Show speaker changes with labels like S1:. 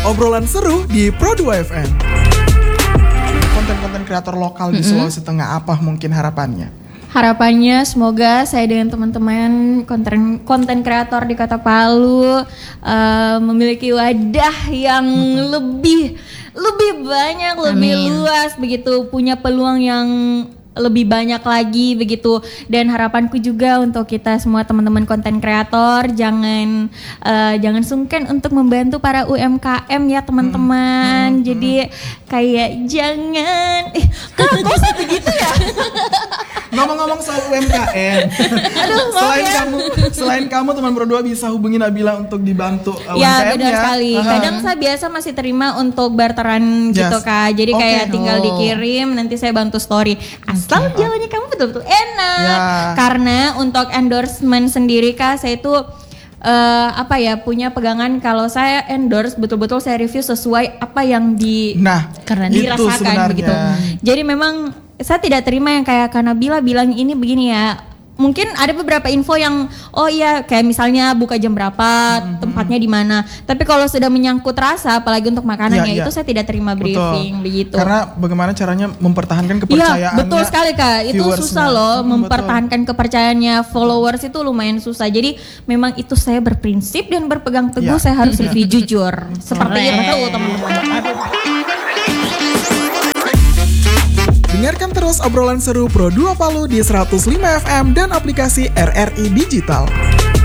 S1: obrolan seru di Pro2 FM. Konten-konten kreator lokal di Sulawesi Tengah, apa mungkin harapannya?
S2: Harapannya semoga saya dengan teman-teman konten kreator di Kota Palu memiliki wadah yang lebih banyak, lebih luas begitu, punya peluang yang lebih banyak lagi begitu. Dan harapanku juga untuk kita semua teman-teman konten kreator jangan sungkan untuk membantu para UMKM ya teman-teman. Jadi kayak jangan kok sih begitu ya?
S1: Ngomong-ngomong soal UMKM, selain kamu teman Pro2 bisa hubungi Nabila untuk dibantu
S2: ya,
S1: UMKM
S2: benar
S1: ya.
S2: sekali. Kadang saya biasa masih terima untuk barteran gitu Kak. Jadi kayak tinggal dikirim, nanti saya bantu story. Asal jawabannya kamu betul-betul enak.
S1: Ya.
S2: Karena untuk endorsement sendiri Kak, saya itu punya pegangan kalau saya endorse betul-betul saya review sesuai apa yang dirasakan begitu. Jadi memang saya tidak terima yang kayak Kak Nabila bilang ini begini ya. Mungkin ada beberapa info yang kayak misalnya buka jam berapa, tempatnya di mana. Tapi kalau sudah menyangkut rasa, apalagi untuk makanannya itu saya tidak terima briefing begitu.
S1: Karena bagaimana caranya mempertahankan kepercayaannya.
S2: Iya, betul sekali Kak. Itu susah loh mempertahankan kepercayaannya followers itu lumayan susah. Jadi memang itu saya berprinsip dan berpegang teguh saya harus review jujur. Seperti itu teman-teman.
S1: Dengarkan terus obrolan seru Pro2 Palu di 105 FM dan aplikasi RRI Digital.